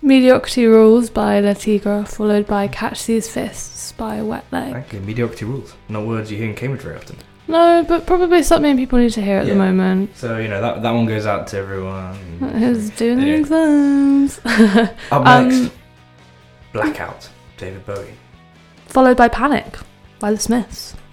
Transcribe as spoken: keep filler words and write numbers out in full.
Mediocrity Rules by Le Tigre, followed by Catch These Fists by Wet Leg. Thank you. Mediocrity Rules. Not words you hear in Cambridge very often. No, but probably something people need to hear at Yeah. the moment. So, you know, that that one goes out to everyone. Who's doing the Yeah. exams. Up Um, next, Blackout, David Bowie. Followed by Panic by The Smiths.